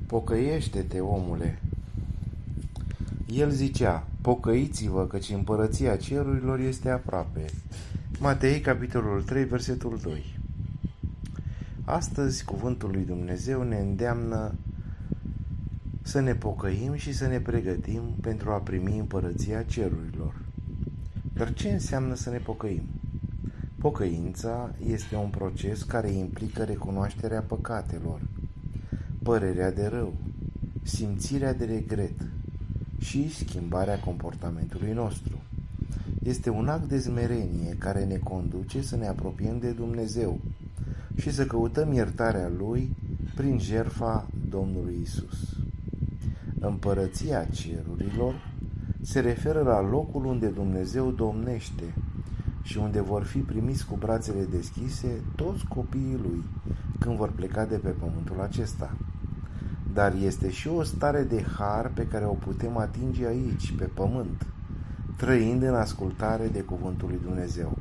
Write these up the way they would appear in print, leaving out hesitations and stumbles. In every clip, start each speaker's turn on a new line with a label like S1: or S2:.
S1: Pocăiește-te, omule! El zicea, pocăiți-vă, căci împărăția cerurilor este aproape. Matei, capitolul 3, versetul 2. Astăzi, cuvântul lui Dumnezeu ne îndeamnă să ne pocăim și să ne pregătim pentru a primi împărăția cerurilor. Dar ce înseamnă să ne pocăim? Pocăința este un proces care implică recunoașterea păcatelor, părerea de rău, simțirea de regret și schimbarea comportamentului nostru. Este un act de smerenie care ne conduce să ne apropiem de Dumnezeu și să căutăm iertarea Lui prin jertfa Domnului Isus. Împărăția cerurilor se referă la locul unde Dumnezeu domnește și unde vor fi primiți cu brațele deschise toți copiii Lui când vor pleca de pe pământul acesta. Dar este și o stare de har pe care o putem atinge aici, pe pământ, trăind în ascultare de cuvântul lui Dumnezeu.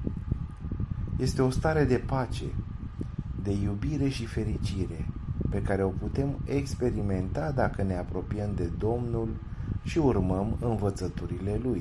S1: Este o stare de pace, de iubire și fericire, pe care o putem experimenta dacă ne apropiem de Domnul și urmăm învățăturile Lui,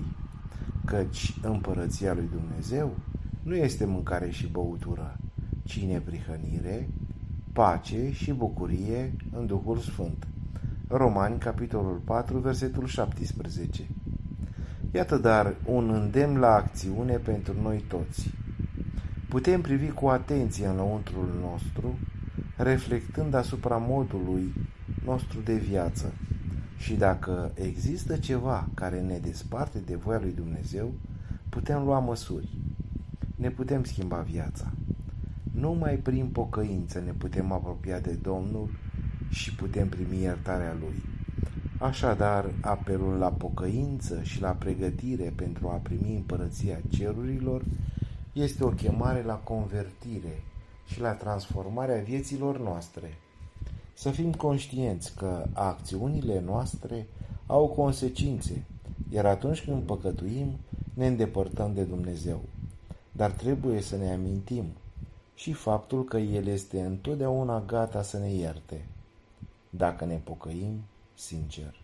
S1: căci împărăția lui Dumnezeu nu este mâncare și băutură, ci neprihănire, pace și bucurie în Duhul Sfânt. Romani, capitolul 4, versetul 17. Iată dar un îndemn la acțiune pentru noi toți. Putem privi cu atenție înăuntrul nostru, reflectând asupra modului nostru de viață și dacă există ceva care ne desparte de voia lui Dumnezeu, putem lua măsuri. Ne putem schimba viața. Numai prin pocăință ne putem apropia de Domnul și putem primi iertarea Lui. Așadar, apelul la pocăință și la pregătire pentru a primi împărăția cerurilor este o chemare la convertire și la transformarea vieților noastre. Să fim conștienți că acțiunile noastre au consecințe, iar atunci când păcătuim, ne îndepărtăm de Dumnezeu. Dar trebuie să ne amintim și faptul că El este întotdeauna gata să ne ierte, dacă ne pocăim sincer.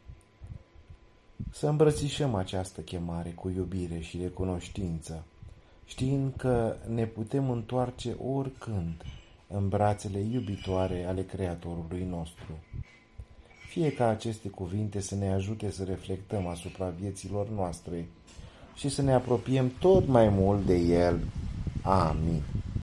S1: Să îmbrățișăm această chemare cu iubire și recunoștință, știind că ne putem întoarce oricând în brațele iubitoare ale Creatorului nostru. Fie ca aceste cuvinte să ne ajute să reflectăm asupra vieților noastre și să ne apropiem tot mai mult de El. Amin.